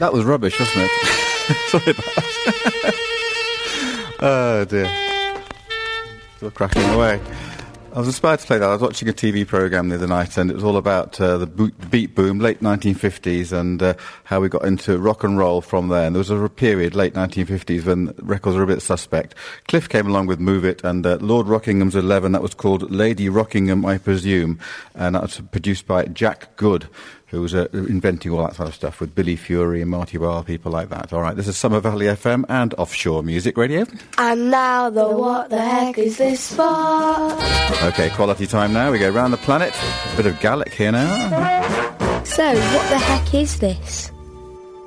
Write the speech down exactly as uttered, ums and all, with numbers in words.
That was rubbish, wasn't it? Sorry about that. Oh, dear. Still cracking away. I was inspired to play that. I was watching a T V programme the other night, and it was all about uh, the bo- beat boom, late nineteen fifties, and uh, how we got into rock and roll from there. And there was a period, late nineteen fifties, when records were a bit suspect. Cliff came along with Move It, and uh, Lord Rockingham's eleven, that was called Lady Rockingham, I presume, and that was produced by Jack Good, who was uh, inventing all that sort of stuff with Billy Fury and Marty Barr, people like that. All right, this is Summer Valley F M and Offshore Music Radio. And now the What the Heck Is This For? OK, quality time now. We go round the planet. A bit of Gaelic here now. So, what the heck is this?